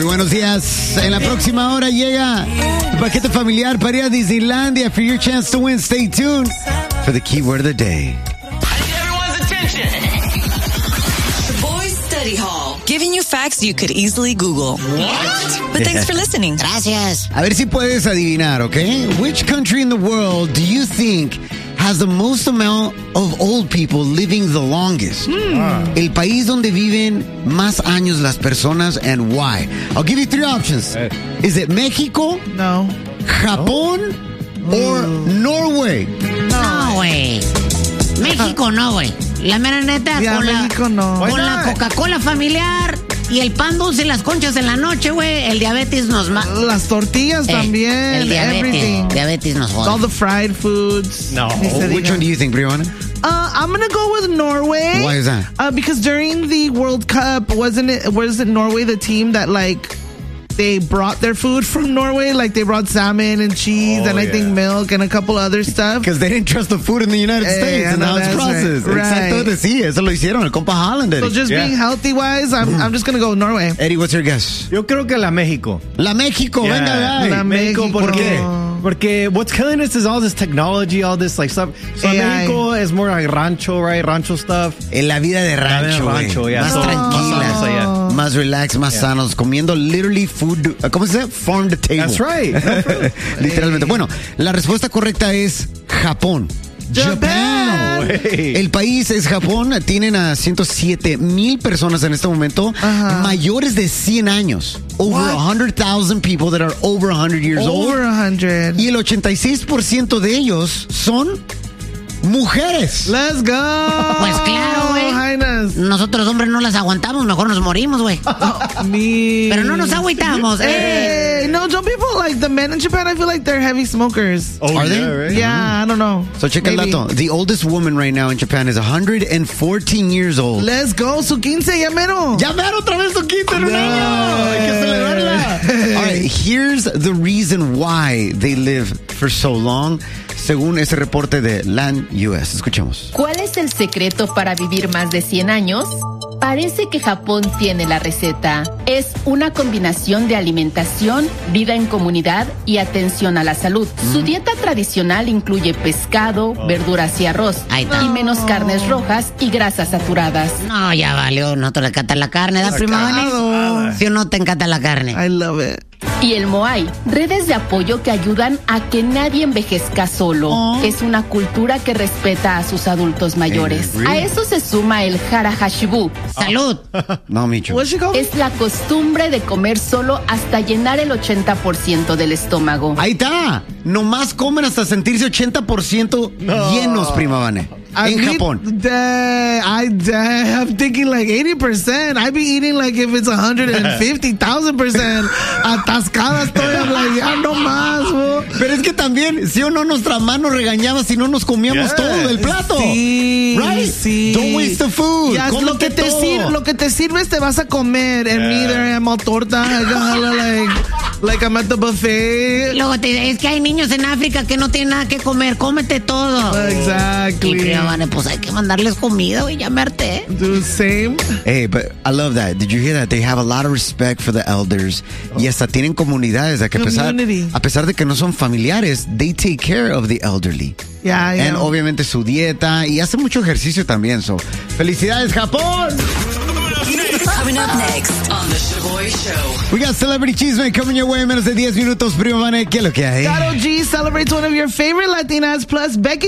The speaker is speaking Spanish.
buenos días. En la próxima hora llega el paquete familiar para ir a Disneylandia. For your chance to win, stay tuned for the keyword of the day. Everyone's attention. The Boys Study Hall, giving you facts you could easily Google. What? But thanks for listening. Gracias. A ver si puedes adivinar, ¿ok? Which country in the world do you think has the most amount of old people living the longest? El país donde viven más años las personas and why? I'll give you three options. Is it Mexico, No. Japón, or Norway? No, güey. México no, güey. La mera neta, Ya, con México no. con la Coca-Cola familiar y el pan dulce y las conchas en la noche, güey, el diabetes nos mata. Las tortillas también. El Everything. diabetes nos All jode. the fried foods. No. Ni se Which diga. one do you think, Brianna? I'm gonna go with Norway. Why is that? Because during the World Cup, was it Norway the team that they brought their food from Norway? Like they brought salmon and cheese and I think milk and a couple other stuff. Because they didn't trust the food in the United States I and know now it's that's processed. right. Exacto, sí, eso lo hicieron, el compa Hollander. So just being healthy wise, I'm just gonna go with Norway. Eddie, what's your guess? Yo creo que la México. La México, Yeah. venga, dale. La México, ¿por qué? México. Porque what's killing us is all this technology, all this like stuff. So AI. México is more like rancho, right? Rancho stuff. En la vida de rancho, güey. yeah. Más So, tranquilas, más allá. más relax, más sanos, comiendo literally food, ¿cómo se dice? Farm to table. That's right. Literalmente. Bueno, la respuesta correcta es Japón. Japan. Wey. El país es Japón, tienen a 107,000 personas en este momento, mayores de 100 años. Over 100,000 people that are over 100 years Over old. 100. Y el 86% de ellos son mujeres. Let's go. Pues claro, güey. Highness. Nosotros hombres no las aguantamos, mejor nos morimos, güey. Pero no nos agüitamos, Hey, no, don't people like the men in Japan? I feel like they're heavy smokers. Oh, Are they? yeah, right? Yeah, I don't know. So check el Maybe. dato. The oldest woman right now in Japan is 114 years old. Let's go, su 15, ya mero. ¡Ya ver otra vez su quinta en un año! ¡Hay que celebrarla! All right, here's the reason why they live for so long, según ese reporte de Land US. Escuchemos. ¿Cuál es el secreto para vivir más de 100 años? Parece que Japón tiene la receta. Es una combinación de alimentación, vida en comunidad y atención a la salud. Su dieta tradicional incluye pescado, verduras y arroz, Ahí está. y menos carnes rojas y grasas saturadas. No, ya valió, no te le encanta la carne, ¿da, prima Vane? Si o no te encanta la carne. I love it. Y el Moai, redes de apoyo que ayudan a que nadie envejezca solo. Es una cultura que respeta a sus adultos mayores. A eso se suma el Hara Hashibu. Salud. No, Micho. What's she called? Es la costumbre de comer solo hasta llenar el 80% del estómago. Ahí está. Nomás comen hasta sentirse 80% llenos, prima Vane. En Japón. I'm thinking like 80%. I be eating like if it's 150,000%. Atascada estoy. I'm like, ya no más, bro. Pero es que también, si o no, nuestra mano regañaba si no nos comíamos todo del plato. Sí, Right? sí. Don't waste the food. Ya, Cómete lo que te todo. lo que te sirves te vas a comer. And me there I'm all torta. Like I'm at the buffet. Luego es que hay niños en África que no tienen nada que comer, cómete todo. Y Exactly. prima Vane, pues hay que mandarles comida, güey, ya me harté. Do the same. Hey, but I love that. Did you hear that? They have a lot of respect for the elders. Y hasta tienen comunidades de que Community. a pesar de que no son familiares, they take care of the elderly. Yeah, And yeah. obviamente su dieta y hace mucho ejercicio también. So, felicidades, Japón. Coming up next on The Shaboy Show. We got Celebrity Chisme coming your way en menos de 10 minutos. Prima Vane, ¿qué es lo que hay? Karol G celebrates one of your favorite Latinas, plus Becky